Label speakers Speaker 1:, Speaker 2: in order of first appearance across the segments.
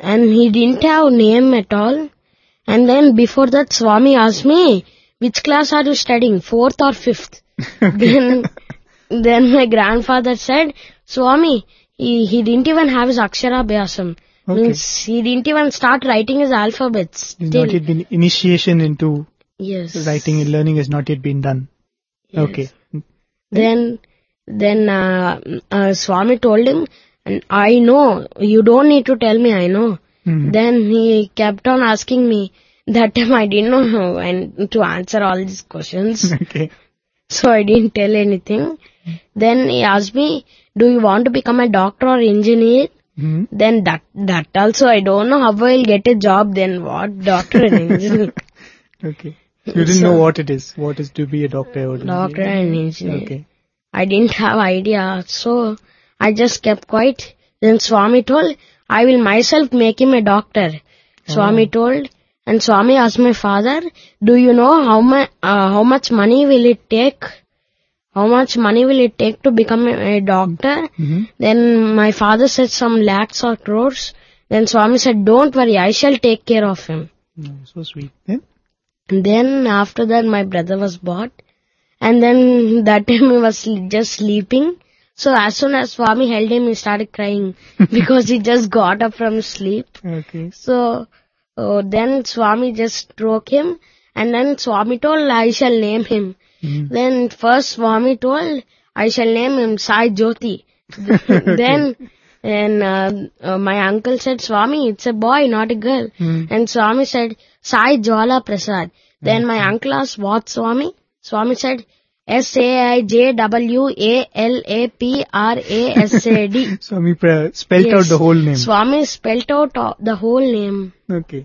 Speaker 1: and he didn't have name at all. And then before that, Swami asked me, which class are you studying, 4th or 5th? Then my grandfather said, Swami, he didn't even have his Akshara Abhyasam.
Speaker 2: Okay.
Speaker 1: Means he didn't even start writing his alphabets.
Speaker 2: There's not yet been initiation into
Speaker 1: Yes.
Speaker 2: writing and learning has not yet been done.
Speaker 1: Yes.
Speaker 2: Okay.
Speaker 1: Then Swami told him, and I know, you don't need to tell me, I know. Then he kept on asking me. That time I didn't know when to answer all these questions.
Speaker 2: Okay.
Speaker 1: So I didn't tell anything. Then he asked me, do you want to become a doctor or engineer? Then that also I don't know how I'll get a job then. What? Doctor and engineer.
Speaker 2: Okay. So you didn't know what it is. What is to be a doctor or
Speaker 1: Doctor and engineer.
Speaker 2: Okay.
Speaker 1: I didn't have idea. So I just kept quiet. Then Swami told, I will myself make him a doctor. Swami told, and Swami asked my father, do you know how much money will it take? How much money will it take to become a doctor? Then my father said some lakhs or crores. Then Swami said, don't worry, I shall take care of him.
Speaker 2: So sweet. Then?
Speaker 1: And then after that my brother was born. And then that time he was just sleeping. So as soon as Swami held him, he started crying because he just got up from sleep.
Speaker 2: Okay.
Speaker 1: So then Swami just stroked him, and then Swami told, I shall name him. Then first Swami told, I shall name him Sai Jyoti. Then my uncle said, Swami, it's a boy, not a girl. And Swami said, Sai Jwala Prasad. Then my uncle asked, what Swami? Swami said, SAIJWALAPRASAD.
Speaker 2: Swami spelled out the whole name.
Speaker 1: Swami spelled out the whole name.
Speaker 2: Okay.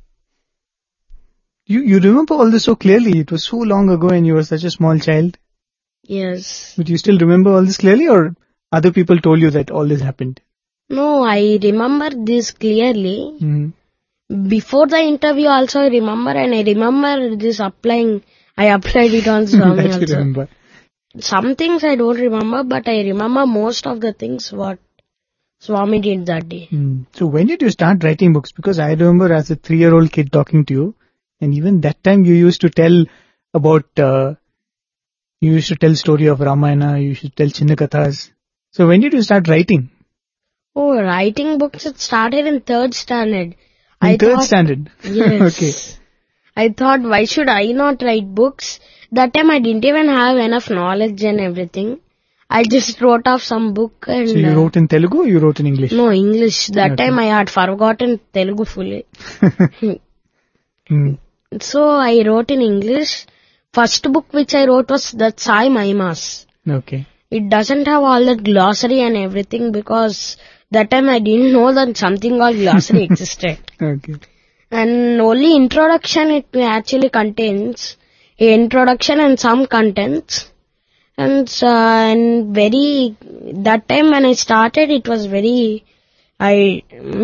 Speaker 2: You remember all this so clearly. It was so long ago and you were such a small child.
Speaker 1: Yes.
Speaker 2: But you still remember all this clearly, or other people told you that all this happened?
Speaker 1: No, I remember this clearly. Before the interview also I remember, and I remember this applying. I applied it on Swami
Speaker 2: That
Speaker 1: also.
Speaker 2: you remember.
Speaker 1: Some things I don't remember, but I remember most of the things what Swami did that day.
Speaker 2: So when did you start writing books? Because I remember as a 3-year-old kid talking to you, and even that time you used to tell about, you used to tell story of Ramayana, you used to tell Chinnakathas. So when did you start writing?
Speaker 1: Oh, writing books, it started in 3rd standard.
Speaker 2: In 3rd standard?
Speaker 1: Yes.
Speaker 2: Okay.
Speaker 1: I thought, why should I not write books? That time I didn't even have enough knowledge and everything. I just wrote off some book and...
Speaker 2: So you wrote in Telugu or you wrote in English?
Speaker 1: No, English. That time I had forgotten Telugu fully. So I wrote in English. First book which I wrote was that Sai Mahimas.
Speaker 2: Okay.
Speaker 1: It doesn't have all that glossary and everything because that time I didn't know that something called glossary existed.
Speaker 2: Okay.
Speaker 1: And only introduction it actually contains. Introduction and some contents. And that time when I started it was very, I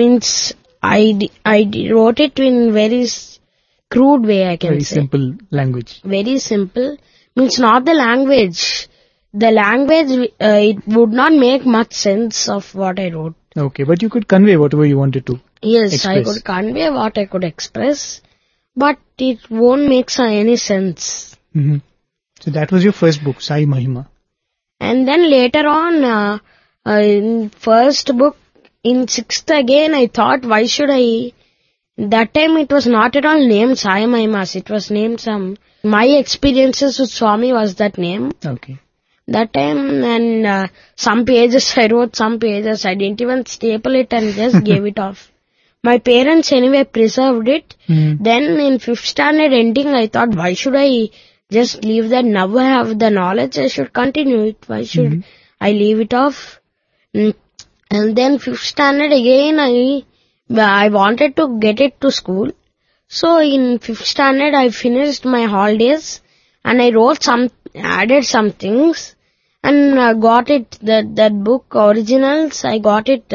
Speaker 1: wrote it in very crude way, I can say.
Speaker 2: Very simple language.
Speaker 1: Very simple. Means not the language. The language, it would not make much sense of what I wrote.
Speaker 2: Okay, but you could convey whatever you wanted to.
Speaker 1: Yes,
Speaker 2: express.
Speaker 1: I could convey what I could express, but it won't make any sense.
Speaker 2: So that was your first book, Sai Mahima.
Speaker 1: And then later on, in first book, in 6th again, I thought, why should I... That time it was not at all named Sai Mahimas. It was named My Experiences with Swami was that name.
Speaker 2: Okay.
Speaker 1: That time, and some pages, I wrote some pages. I didn't even staple it and just gave it off. My parents anyway preserved it. Then in 5th standard ending, I thought, why should I just leave that? Now I have the knowledge, I should continue it. Why should I leave it off? And then 5th standard again, I wanted to get it to school. So in 5th standard, I finished my holidays and I added some things and got it, that book originals, I got it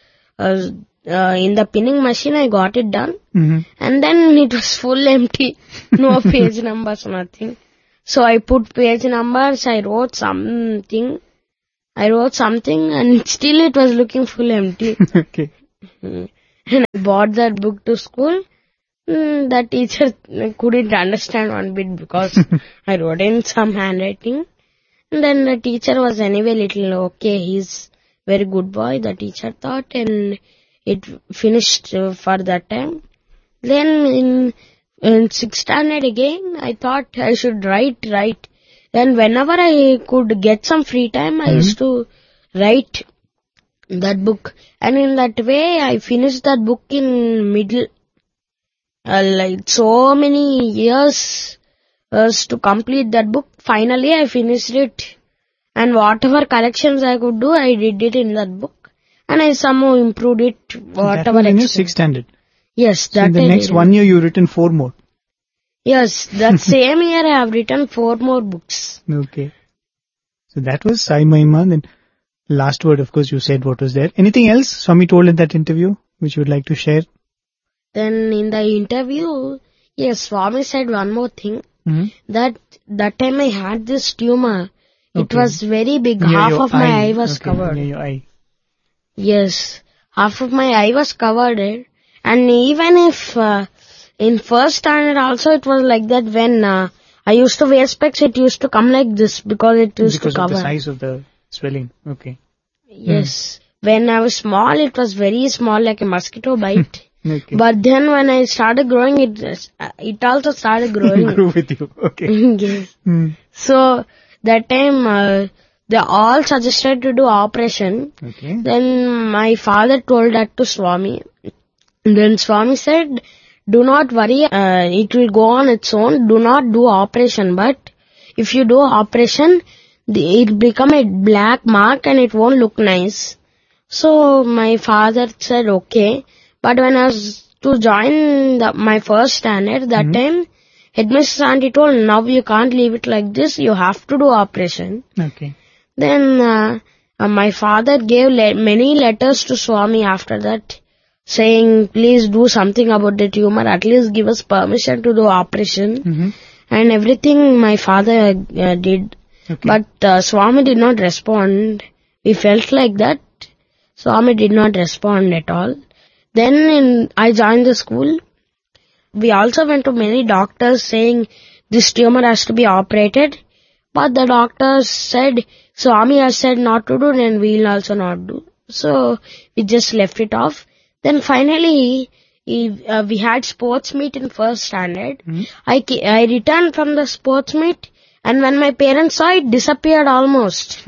Speaker 1: in the pinning machine, I got it done. And then it was full empty. No page numbers, nothing. So I put page numbers, I wrote something and still it was looking full empty.
Speaker 2: Okay.
Speaker 1: and I bought that book to school. That teacher couldn't understand one bit because I wrote in some handwriting. And then the teacher was anyway little okay, he's very good boy, the teacher thought, and it finished for that time. Then in 6th standard again, I thought I should write. Then whenever I could get some free time, I used to write that book. And in that way, I finished that book in middle. Like so many years to complete that book. Finally, I finished it. And whatever corrections I could do, I did it in that book. And I somehow improved it. Whatever.
Speaker 2: That was in your 6th standard?
Speaker 1: Yes.
Speaker 2: So in the next 1 year, you've written 4 more?
Speaker 1: Yes. That same year, I have written 4 more books.
Speaker 2: Okay. So that was Sai Mahima. Then last word, of course, you said what was there. Anything else Swami told in that interview, which you would like to share?
Speaker 1: Then in the interview, yes, Swami said one more thing. That time I had this tumor. It was very big. Half of my eye was covered.
Speaker 2: Near your eye.
Speaker 1: Yes. Half of my eye was covered. And even if in 1st standard also it was like that, when I used to wear specs, it used to come like this because it used to cover.
Speaker 2: Because of the size of the swelling. Okay.
Speaker 1: Yes. When I was small, it was very small, like a mosquito bite.
Speaker 2: Okay.
Speaker 1: But then when I started growing, it also started growing.
Speaker 2: Grew with you. Okay.
Speaker 1: Yes. So that time they all suggested to do operation.
Speaker 2: Okay.
Speaker 1: Then my father told that to Swami. Then Swami said, do not worry, it will go on its own. Do not do operation. But if you do operation, it will become a black mark and it won't look nice. So my father said okay. But when I was to join my 1st standard, that time, Headmistress Auntie told, now you can't leave it like this, you have to do operation.
Speaker 2: Okay.
Speaker 1: Then my father gave many letters to Swami after that, saying, please do something about the tumor, at least give us permission to do operation. And everything my father did. Okay. But Swami did not respond. We felt like that. Swami did not respond at all. Then I joined the school. We also went to many doctors saying this tumor has to be operated. But the doctors said, Swami has said not to do, then we will also not do. So we just left it off. Then finally, we had sports meet in 1st standard. I returned from the sports meet, and when my parents saw it, disappeared almost.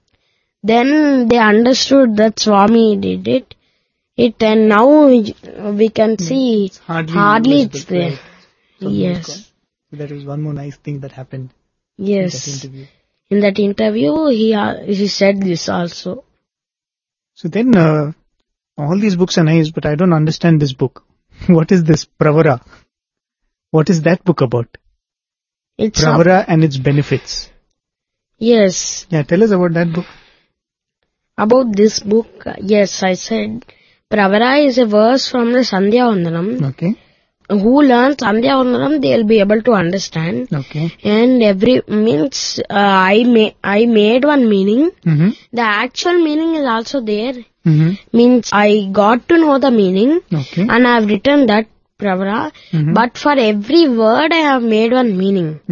Speaker 1: Then they understood that Swami did it. And now we can see
Speaker 2: it's hardly
Speaker 1: it's there.
Speaker 2: Right?
Speaker 1: Yes.
Speaker 2: So that was one more nice thing that happened.
Speaker 1: Yes.
Speaker 2: In that
Speaker 1: interview, he said this also.
Speaker 2: So then, all these books are nice, but I don't understand this book. What is this Pravara? What is that book about?
Speaker 1: It's
Speaker 2: Pravara and its benefits.
Speaker 1: Yes.
Speaker 2: Yeah, tell us about that book.
Speaker 1: About this book, yes, I said, Pravara is a verse from the Sandhya Vandanam.
Speaker 2: Okay.
Speaker 1: Who learns Sandhya Vandanam, they'll be able to understand.
Speaker 2: Okay.
Speaker 1: And I made one meaning. The actual meaning is also there. Means I got to know the meaning.
Speaker 2: Okay.
Speaker 1: And I have written that Pravara. But for every word I have made one meaning.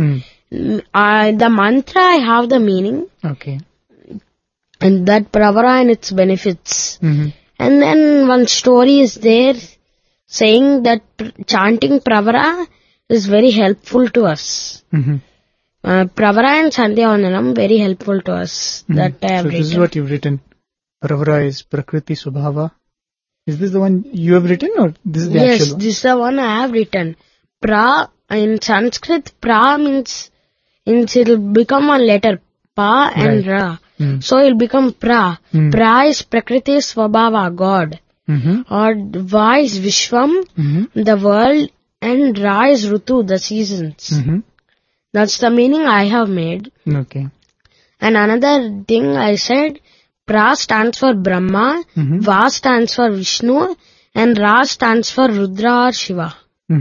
Speaker 1: The mantra I have the meaning.
Speaker 2: Okay.
Speaker 1: And that Pravara and its benefits. And then one story is there saying that chanting Pravara is very helpful to us. Pravara and Sandhya Vandanam very helpful to us. That I have written.
Speaker 2: This is what you've written. Pravara is Prakriti Subhava. Is this the one you have written, or this is the actual one?
Speaker 1: Yes, this is the one I have written. Pra, in Sanskrit, pra means it will become one letter. Pa and Ra. So it will become pra. Pra is Prakriti Swabhava, God. Or Va is Vishwam, the world, and Ra is Rutu, the seasons. That's the meaning I have made.
Speaker 2: Okay.
Speaker 1: And another thing I said, Pra stands for Brahma, Va stands for Vishnu, and Ra stands for Rudra or Shiva.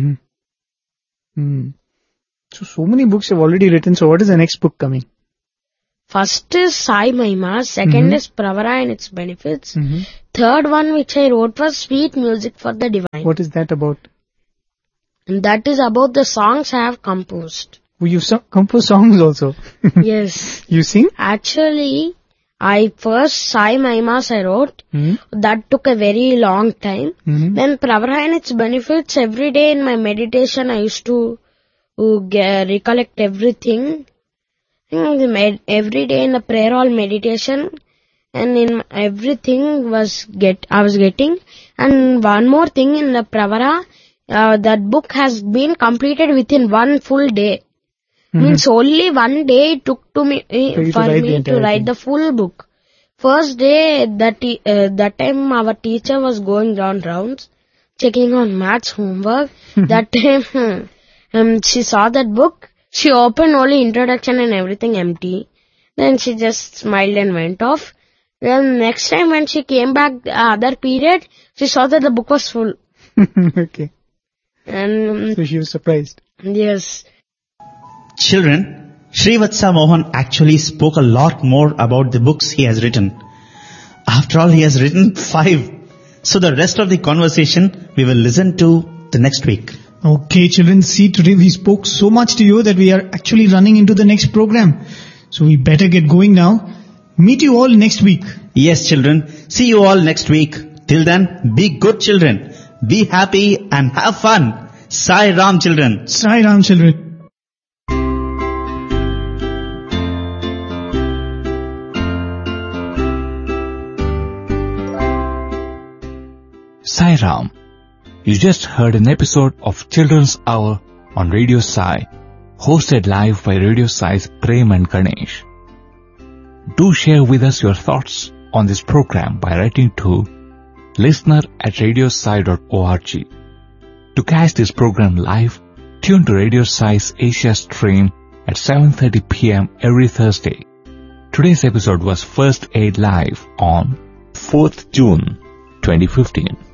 Speaker 2: So many books have already written. So what is the next book coming?
Speaker 1: First is Sai Mahima, second is Pravara and its benefits, third one which I wrote was Sweet Music for the Divine.
Speaker 2: What is that about?
Speaker 1: And that is about the songs I have composed.
Speaker 2: You compose songs also?
Speaker 1: Yes.
Speaker 2: You sing?
Speaker 1: Actually, I first Sai Mahimas I wrote. That took a very long time. Then Pravara and its benefits, every day in my meditation I used to recollect everything. Every day in the prayer hall meditation, and in everything I was getting. And one more thing in the Pravara, that book has been completed within one full day. Means only one day it took for me to write the full book. First day, that time our teacher was going rounds, checking on maths homework. That time, she saw that book. She opened only introduction and everything empty. Then she just smiled and went off. Then next time when she came back the other period, she saw that the book was full.
Speaker 2: Okay.
Speaker 1: And
Speaker 2: so she was surprised.
Speaker 1: Yes.
Speaker 3: Children, Srivatsa Mohan actually spoke a lot more about the books he has written. After all, he has written 5. So the rest of the conversation we will listen to the next week.
Speaker 4: Okay, children, see, today we spoke so much to you that we are actually running into the next program. So we better get going now. Meet you all next week.
Speaker 3: Yes, children. See you all next week. Till then, be good children. Be happy and have fun. Sai Ram, children.
Speaker 4: Sai Ram, children.
Speaker 5: Sai Ram. You just heard an episode of Children's Hour on Radio Sai, hosted live by Radio Sai's Prem and Ganesh. Do share with us your thoughts on this program by writing to listener@radiosai.org. To catch this program live, tune to Radio Sai's Asia stream at 7:30 p.m. every Thursday. Today's episode was first aired live on 4th June 2015.